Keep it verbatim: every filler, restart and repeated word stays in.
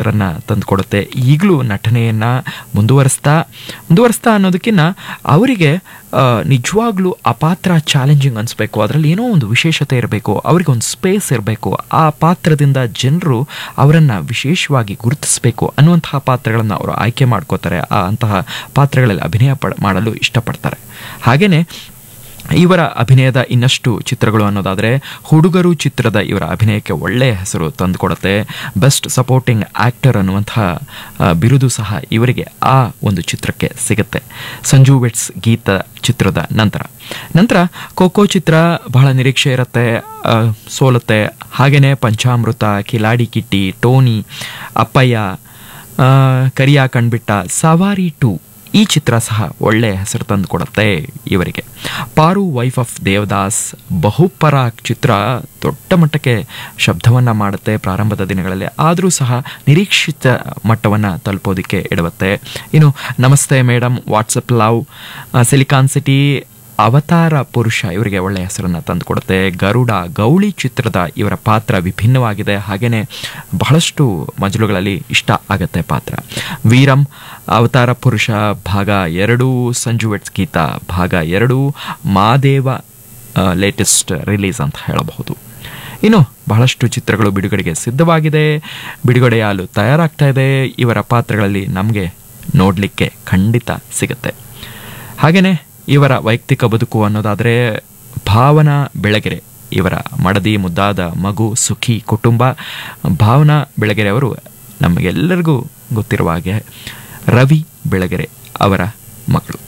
ಹೆಸರನ್ನು ತಂದುಕೊಡುತ್ತೆ. ಈಗಲೂ ನಟನೆಯನ್ನು ಮುಂದುವರಿಸ್ತಾ ಮುಂದುವರಿಸ್ತಾ ಅನ್ನೋದಕ್ಕಿಂತ ಅವರಿಗೆ ನಿಜವಾಗ್ಲೂ ಆ ಪಾತ್ರ ಚಾಲೆಂಜಿಂಗ್ ಅನಿಸ್ಬೇಕು, ಅದರಲ್ಲಿ ಏನೋ ಒಂದು ವಿಶೇಷತೆ ಇರಬೇಕು, ಅವರಿಗೆ ಒಂದು ಸ್ಪೇಸ್ ಇರಬೇಕು, ಆ ಪಾತ್ರದಿಂದ ಜನರು ಅವರನ್ನು ವಿಶೇಷವಾಗಿ ಗುರುತಿಸಬೇಕು ಅನ್ನುವಂತಹ ಪಾತ್ರಗಳನ್ನು ಅವರು ಆಯ್ಕೆ ಮಾಡ್ಕೋತಾರೆ, ಆ ಅಂತಹ ಪಾತ್ರಗಳಲ್ಲಿ ಅಭಿನಯ ಪಡ ಮಾಡಲು ಇಷ್ಟಪಡ್ತಾರೆ. ಹಾಗೆಯೇ ಇವರ ಅಭಿನಯದ ಇನ್ನಷ್ಟು ಚಿತ್ರಗಳು ಅನ್ನೋದಾದರೆ ಹುಡುಗರು ಚಿತ್ರದ ಇವರ ಅಭಿನಯಕ್ಕೆ ಒಳ್ಳೆಯ ಹೆಸರು ತಂದುಕೊಡುತ್ತೆ. ಬೆಸ್ಟ್ ಸಪೋರ್ಟಿಂಗ್ ಆ್ಯಕ್ಟರ್ ಅನ್ನುವಂತಹ ಬಿರುದು ಸಹ ಇವರಿಗೆ ಆ ಒಂದು ಚಿತ್ರಕ್ಕೆ ಸಿಗುತ್ತೆ. ಸಂಜು ವೆಟ್ಸ್ ಗೀತ ಚಿತ್ರದ ನಂತರ ನಂತರ ಖೋಖೋ ಚಿತ್ರ ಬಹಳ ನಿರೀಕ್ಷೆ ಇರುತ್ತೆ, ಸೋಲುತ್ತೆ. ಹಾಗೆಯೇ ಪಂಚಾಮೃತ, ಕಿಲಾಡಿ ಕಿಟ್ಟಿ, ಟೋನಿ, ಅಪ್ಪಯ್ಯ, ಕರಿಯಾ ಕಣ್ಬಿಟ್ಟ, ಸವಾರಿ ಟು ಈ ಚಿತ್ರ ಸಹ ಒಳ್ಳೆಯ ಹೆಸರು ತಂದು ಕೊಡುತ್ತೆ ಇವರಿಗೆ. ಪಾರು ವೈಫ್ ಆಫ್ ದೇವದಾಸ್, ಬಹುಪರಾಗ್ ಚಿತ್ರ ದೊಡ್ಡ ಮಟ್ಟಕ್ಕೆ ಶಬ್ದವನ್ನು ಮಾಡುತ್ತೆ ಪ್ರಾರಂಭದ ದಿನಗಳಲ್ಲಿ, ಆದರೂ ಸಹ ನಿರೀಕ್ಷಿತ ಮಟ್ಟವನ್ನು ತಲುಪೋದಕ್ಕೆ ಇಡುತ್ತೆ. ಇನ್ನು ನಮಸ್ತೆ madam, WhatsApp love, silicon city, ಅವತಾರ ಪುರುಷ ಇವರಿಗೆ ಒಳ್ಳೆಯ ಹೆಸರನ್ನು ತಂದುಕೊಡುತ್ತೆ. ಗರುಡ, ಗೌಳಿ ಚಿತ್ರದ ಇವರ ಪಾತ್ರ ವಿಭಿನ್ನವಾಗಿದೆ, ಹಾಗೆಯೇ ಬಹಳಷ್ಟು ಮಜಲುಗಳಲ್ಲಿ ಇಷ್ಟ ಆಗತ್ತೆ ಪಾತ್ರ. ವೀರಂ, ಅವತಾರ ಪುರುಷ ಭಾಗ ಎರಡು, ಸಂಜು ವೆಟ್ಸ್ ಗೀತ ಭಾಗ ಎರಡು, ಮಾದೇವ ಲೇಟೆಸ್ಟ್ ರಿಲೀಸ್ ಅಂತ ಹೇಳಬಹುದು. ಇನ್ನು ಬಹಳಷ್ಟು ಚಿತ್ರಗಳು ಬಿಡುಗಡೆಗೆ ಸಿದ್ಧವಾಗಿದೆ, ಬಿಡುಗಡೆಯಾಗಲು ತಯಾರಾಗ್ತಾ ಇದೆ. ಇವರ ಪಾತ್ರಗಳಲ್ಲಿ ನಮಗೆ ನೋಡಲಿಕ್ಕೆ ಖಂಡಿತ ಸಿಗುತ್ತೆ. ಹಾಗೆಯೇ ಇವರ ವೈಯಕ್ತಿಕ ಬದುಕು ಅನ್ನೋದಾದರೆ ಭಾವನಾ ಬೆಳಗೆರೆ, ಇವರ ಮಡದಿ, ಮುದ್ದಾದ ಮಗು, ಸುಖಿ ಕುಟುಂಬ. ಭಾವನಾ ಬೆಳಗೆರೆ ಅವರು ನಮಗೆಲ್ಲರಿಗೂ ಗೊತ್ತಿರುವ ಹಾಗೆ ರವಿ ಬೆಳಗೆರೆ ಅವರ ಮಕ್ಕಳು.